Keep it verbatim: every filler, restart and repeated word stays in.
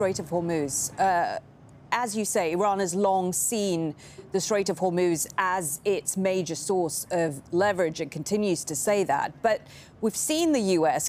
Strait of Hormuz. Uh, as you say, Iran has long seen the Strait of Hormuz as its major source of leverage and continues to say that. But we've seen the U S